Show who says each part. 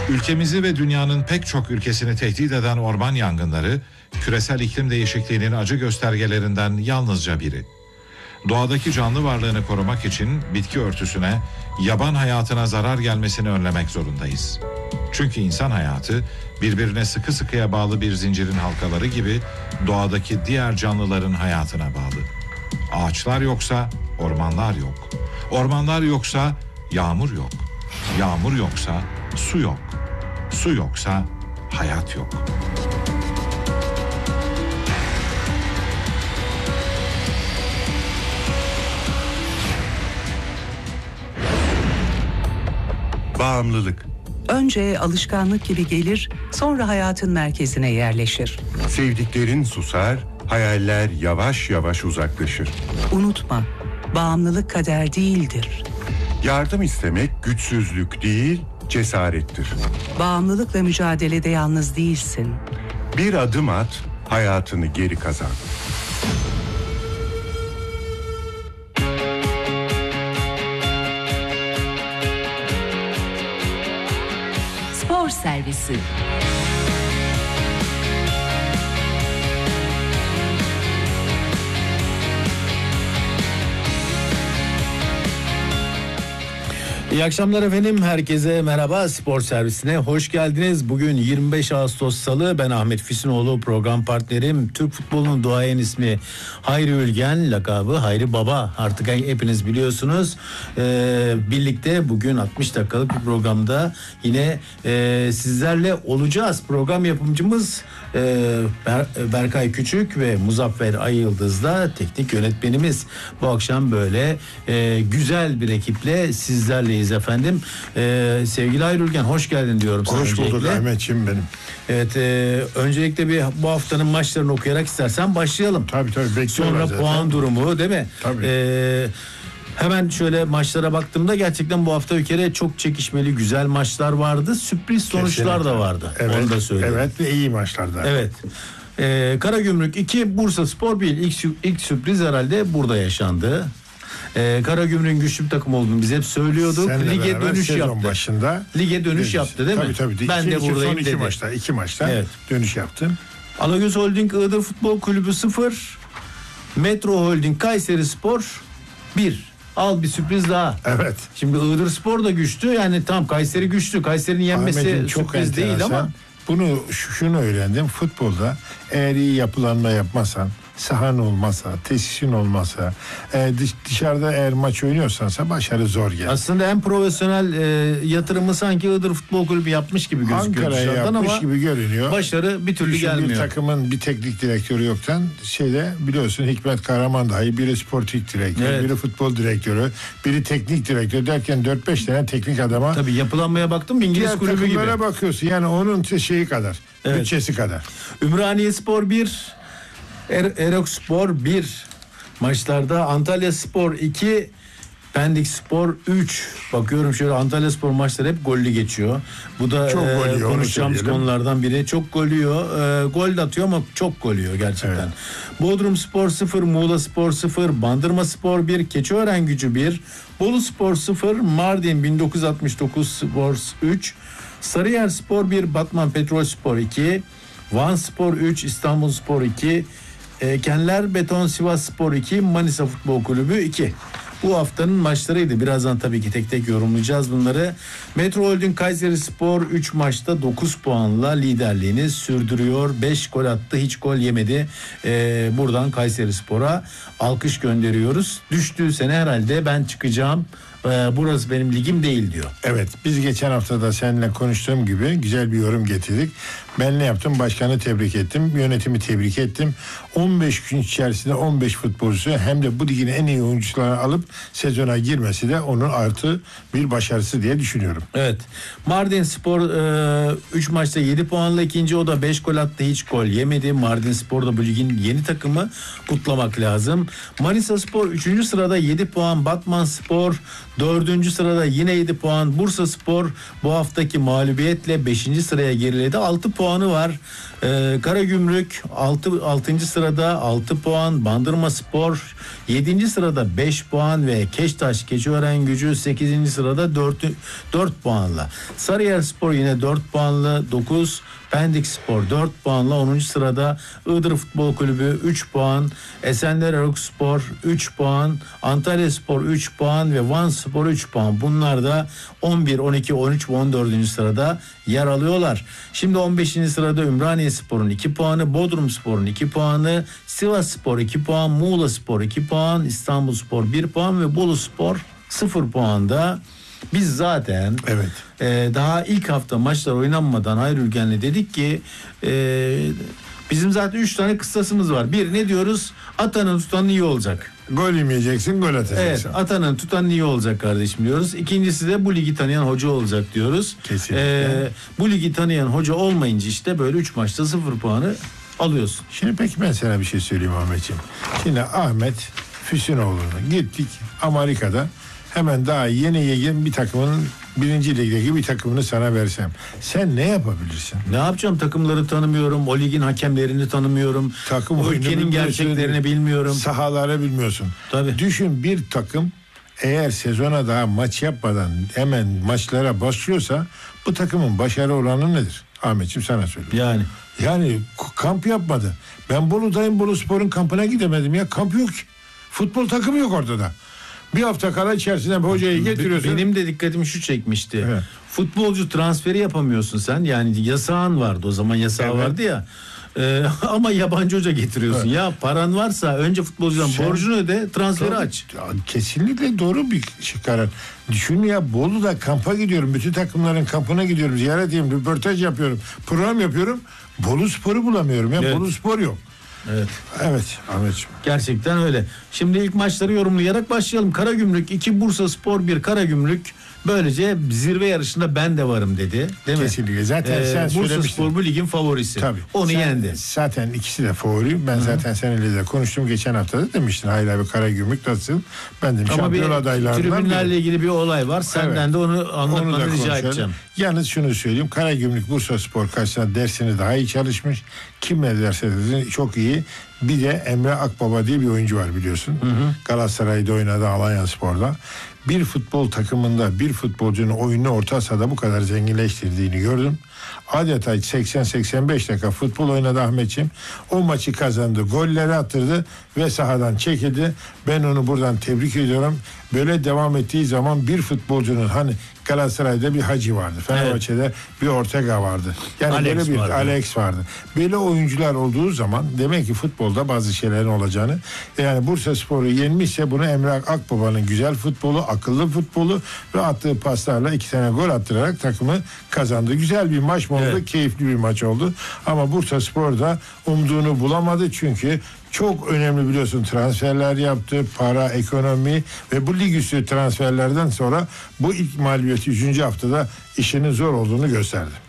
Speaker 1: Ülkemizi ve dünyanın pek çok ülkesini tehdit eden orman yangınları, küresel iklim değişikliğinin acı göstergelerinden yalnızca biri. Doğadaki canlı varlığını korumak için bitki örtüsüne, yaban hayatına zarar gelmesini önlemek zorundayız. Çünkü insan hayatı birbirine sıkı sıkıya bağlı bir zincirin halkaları gibi doğadaki diğer canlıların hayatına bağlı. Ağaçlar yoksa ormanlar yok. Ormanlar yoksa yağmur yok. Yağmur yoksa su yok. Su yoksa hayat yok.
Speaker 2: Bağımlılık.
Speaker 3: Önce alışkanlık gibi gelir, sonra hayatın merkezine yerleşir.
Speaker 2: Sevdiklerin susar, hayaller yavaş yavaş uzaklaşır.
Speaker 3: Unutma, bağımlılık kader değildir.
Speaker 2: Yardım istemek güçsüzlük değil, cesarettir.
Speaker 3: Bağımlılıkla mücadelede yalnız değilsin.
Speaker 2: Bir adım at, hayatını geri kazan.
Speaker 4: Spor servisi.
Speaker 5: İyi akşamlar efendim. Herkese merhaba. Spor servisine hoş geldiniz. Bugün 25 Ağustos Salı. Ben Ahmet Füsunoğlu, program partnerim. Türk futbolunun duayen ismi Hayri Ülgen, lakabı Hayri Baba. Artık hepiniz biliyorsunuz. Birlikte bugün 60 dakikalık bir programda yine sizlerle olacağız. Program yapımcımız Berkay Küçük ve Muzaffer Ayıldız'da teknik yönetmenimiz. Bu akşam böyle güzel bir ekiple sizlerleyiz efendim. Sevgili Hayri Ülgen, hoş geldin diyorum sana.
Speaker 6: Hoş bulduk
Speaker 5: öncelikle.
Speaker 6: Ahmetciğim benim.
Speaker 5: Evet, öncelikle bir bu haftanın maçlarını okuyarak istersen başlayalım.
Speaker 6: Tabii bekliyorlar
Speaker 5: Sonra
Speaker 6: zaten.
Speaker 5: puan durumu değil mi?
Speaker 6: Tabii.
Speaker 5: Hemen şöyle maçlara baktığımda gerçekten bu hafta bir kere çok çekişmeli güzel maçlar vardı. Sürpriz sonuçlar
Speaker 6: Kesinlikle.
Speaker 5: da vardı.
Speaker 6: Evet,
Speaker 5: Onu da söyleyeyim.
Speaker 6: evet ve iyi maçlarda.
Speaker 5: Evet. Karagümrük 2, Bursaspor 1. İlk sürpriz herhalde burada yaşandı. Karagümrük'ün güçlü bir takım olduğunu biz hep söylüyorduk.
Speaker 6: Seninle
Speaker 5: Lige
Speaker 6: beraber
Speaker 5: dönüş
Speaker 6: sezon
Speaker 5: yaptı.
Speaker 6: başında.
Speaker 5: Lige dönüş yaptı değil mi?
Speaker 6: Tabii.
Speaker 5: Ben de buradayım
Speaker 6: son
Speaker 5: dedi.
Speaker 6: iki maçta
Speaker 5: Evet.
Speaker 6: dönüş yaptım.
Speaker 5: Alagöz Holding Iğdır Futbol Kulübü 0. Metro Holding Kayserispor 1. Al bir sürpriz daha.
Speaker 6: Evet.
Speaker 5: Şimdi Iğdır Spor da güçlü. Yani tam Kayseri güçlü. Kayseri'nin yenmesi
Speaker 6: Ahmetciğim,
Speaker 5: sürpriz değil ama.
Speaker 6: Şunu öğrendim. Futbolda eğer iyi yapılanma yapmazsan, sahan olmazsa, tesisin olmazsa, dışarıda eğer maç oynuyorsansa başarı zor gelir.
Speaker 5: Aslında en profesyonel yatırımı sanki Iğdır Futbol Kulübü yapmış gibi gözüküyor
Speaker 6: Ankara'ya
Speaker 5: dışarıdan
Speaker 6: yapmış
Speaker 5: ama
Speaker 6: gibi görünüyor.
Speaker 5: başarı bir türlü
Speaker 6: Düşün,
Speaker 5: gelmiyor.
Speaker 6: bir takımın bir teknik direktörü yoktan biliyorsun Hikmet Karaman dahi biri spor teknik direktörü,
Speaker 5: Evet.
Speaker 6: biri futbol direktörü, biri teknik direktör derken 4-5 tane teknik adama
Speaker 5: Tabii yapılanmaya baktım İngiliz
Speaker 6: diğer
Speaker 5: kulübü gibi.
Speaker 6: takımlara bakıyorsun. Yani onun şeyi kadar,
Speaker 5: Evet.
Speaker 6: bütçesi kadar.
Speaker 5: Ümraniye Spor 1, Erok Spor 1. Maçlarda Antalya Spor 2, Pendik Spor 3. Bakıyorum şöyle Antalya Spor maçları hep gollü geçiyor. Bu da
Speaker 6: Çok gol yiyor,
Speaker 5: konuşacağımız
Speaker 6: onu söyleyelim.
Speaker 5: konulardan biri. Çok gol yiyor. Gol de atıyor ama çok gol yiyor gerçekten.
Speaker 6: Evet.
Speaker 5: Bodrum Spor 0, Muğla Spor 0, Bandırma Spor 1, Keçiören Gücü 1, Bolu Spor 0, Mardin 1969 Spor 3, Sarıyer Spor 1, Batman Petrol Spor 2, Van Spor 3, İstanbul Spor 2, Kenler Beton Sivas Spor 2, Manisa Futbol Kulübü 2. Bu haftanın maçlarıydı. Birazdan tabii ki tek tek yorumlayacağız bunları. Metro Holding Kayserispor 3 maçta 9 puanla liderliğini sürdürüyor. 5 gol attı, hiç gol yemedi. Buradan Kayserispor'a alkış gönderiyoruz. Düştüğü sene herhalde ben çıkacağım, burası benim ligim değil diyor.
Speaker 6: Evet, biz geçen hafta da seninle konuştuğum gibi güzel bir yorum getirdik. Ben ne yaptım? Başkanı tebrik ettim, yönetimi tebrik ettim. 15 gün içerisinde 15 futbolcusu hem de bu ligin en iyi oyuncularını alıp sezona girmesi de onun artı bir başarısı diye düşünüyorum.
Speaker 5: Evet. Mardin Spor 3 maçta 7 puanla ikinci, o da 5 gol attı, hiç gol yemedi. Mardin Spor da bu ligin yeni takımı, kutlamak lazım. Manisa Spor 3. sırada 7 puan, Batman Spor 4. sırada yine 7 puan, Bursa Spor bu haftaki mağlubiyetle 5. sıraya geriledi, 6 puan puanı var. Karagümrük 6. sırada 6 puan. Bandırmaspor 7. sırada 5 puan ve Keştaş Keçiörengücü 8. sırada 4 puanla. Sarıyerspor yine 4 puanlı 9. Pendikspor 4 puanla 10. sırada. Iğdır Futbol Kulübü 3 puan. Esenler Erokspor 3 puan. Antalyaspor 3 puan ve Vanspor 3 puan. Bunlar da 11, 12, 13 ve 14. sırada yer alıyorlar. Şimdi 15. sırada Ümraniyespor'un 2 puanı, Bodrumspor'un 2 puanı, Sivasspor 2 puan, Muğlaspor 2 puan, İstanbulspor 1 puan ve Boluspor 0 puanda. Biz zaten
Speaker 6: Evet.
Speaker 5: Daha ilk hafta maçlar oynanmadan Hayri Ülgen'le dedik ki bizim zaten 3 tane kıstasımız var. Bir, ne diyoruz? Atanın tutanın iyi olacak.
Speaker 6: Gol yemeyeceksin, gol atacaksın.
Speaker 5: Evet, atanın tutanın iyi olacak kardeşim diyoruz. İkincisi de bu ligi tanıyan hoca olacak diyoruz.
Speaker 6: Kesinlikle.
Speaker 5: Bu ligi tanıyan hoca olmayınca işte böyle 3 maçta 0 puanı alıyorsun.
Speaker 6: Şimdi peki ben sana bir şey söyleyeyim Ahmetciğim. Şimdi Ahmet Füsunoğlu'na gittik Amerika'da hemen daha yeni bir takımın 1. ligdeki bir takımını sana versem sen ne yapabilirsin?
Speaker 5: Ne yapacağım? Takımları tanımıyorum. O ligin hakemlerini tanımıyorum.
Speaker 6: Takım
Speaker 5: o
Speaker 6: oyunu
Speaker 5: ülkenin
Speaker 6: bilmiyorsun,
Speaker 5: gerçeklerini bilmiyorum.
Speaker 6: Sahaları bilmiyorsun.
Speaker 5: Tabii.
Speaker 6: Düşün, bir takım eğer sezona daha maç yapmadan hemen maçlara başlıyorsa bu takımın başarı oranı nedir? Ahmetciğim sana söyleyeyim. Yani kamp yapmadı. Ben Bolu'dayım, Boluspor'un kampına gidemedim ya. Kamp yok ki. Futbol takımı yok ortada. Bir hafta kala içerisinde bir hocayı getiriyorsun.
Speaker 5: Benim de dikkatimi şu çekmişti.
Speaker 6: Evet.
Speaker 5: Futbolcu transferi yapamıyorsun sen. Yani yasağın vardı o zaman, yasağı
Speaker 6: Evet.
Speaker 5: vardı ya. Ama yabancı hoca getiriyorsun.
Speaker 6: Evet.
Speaker 5: Ya paran varsa önce futbolcudan borcunu öde, transferi
Speaker 6: Tabii,
Speaker 5: aç.
Speaker 6: kesinlikle doğru bir karar. Düşün ya, Bolu'da kampa gidiyorum. Bütün takımların kampına gidiyorum. Ziyaret ediyorum, röportaj yapıyorum. Program yapıyorum. Boluspor'u bulamıyorum ya.
Speaker 5: Evet.
Speaker 6: Boluspor yok. Evet Ahmetciğim.
Speaker 5: Gerçekten öyle. Şimdi ilk maçları yorumlayarak başlayalım. Karagümrük 2, Bursaspor 1. Karagümrük böylece zirve yarışında ben de varım dedi. Değil mi?
Speaker 6: Kesinlikle. Zaten sen söylemiştin.
Speaker 5: Bursaspor bu ligin favorisi.
Speaker 6: Tabii.
Speaker 5: Onu yendi.
Speaker 6: Zaten ikisi de favori. Ben zaten seninle de konuştum. Geçen hafta da demiştin. Hayır abi, Karagümrük nasıl? Ben dedim
Speaker 5: Ama bir
Speaker 6: şampiyon adaylarından
Speaker 5: tribünlerle
Speaker 6: biri.
Speaker 5: ilgili bir olay var. Senden
Speaker 6: Evet.
Speaker 5: de onu
Speaker 6: Onu da
Speaker 5: anlatmanı rica
Speaker 6: konuşalım.
Speaker 5: edeceğim.
Speaker 6: Yalnız şunu söyleyeyim. Karagümrük Bursaspor karşısında dersini daha iyi çalışmış. Kim ne derse desin çok iyi. Bir de Emre Akbaba diye bir oyuncu var biliyorsun. Galatasaray'da oynadı, Alanyaspor'da. Bir futbol takımında bir futbolcunun oyunu orta sahada bu kadar zenginleştirdiğini gördüm. Adeta 80-85 dakika futbol oynadı Ahmetciğim. O maçı kazandı, golleri attırdı ve sahadan çekildi. Ben onu buradan tebrik ediyorum. Böyle devam ettiği zaman bir futbolcunun, hani Galatasaray'da bir Hacı vardı. Fenerbahçe'de bir Ortega vardı. Yani
Speaker 5: Alex
Speaker 6: böyle bir
Speaker 5: vardı.
Speaker 6: Alex vardı. Böyle oyuncular olduğu zaman demek ki futbolda bazı şeylerin olacağını, yani Bursaspor'u yenmişse bunu Emre Akbaba'nın güzel futbolu, akıllı futbolu ve attığı paslarla 2 tane gol attırarak takımı kazandı. Güzel bir maç mı oldu?
Speaker 5: Evet.
Speaker 6: Keyifli bir maç oldu. Ama Bursaspor da umduğunu bulamadı çünkü çok önemli biliyorsun transferler yaptı, para, ekonomi ve bu lig üstü transferlerden sonra bu ilk mağlubiyeti 3. haftada işinin zor olduğunu gösterdi.